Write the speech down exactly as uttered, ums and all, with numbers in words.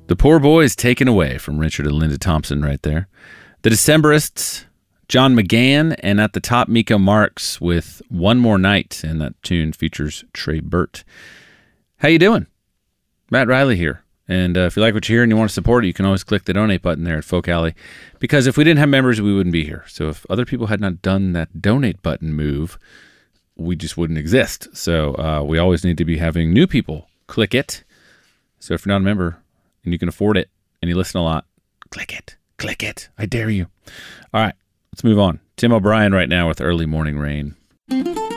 The Poor Boys taken away from Richard and Linda Thompson right there. The Decemberists, John McGann, and at the top, Miko Marks with One More Night, and that tune features Trey Burt. How you doing? Matt Riley here. And uh, if you like what you hear and you want to support it, you can always click the donate button there at Folk Alley. Because if we didn't have members, we wouldn't be here. So if other people had not done that donate button move, we just wouldn't exist. So uh, we always need to be having new people click it. So if you're not a member and you can afford it and you listen a lot, click it. Click it. I dare you. All right, let's move on. Tim O'Brien right now with Early Morning Rain.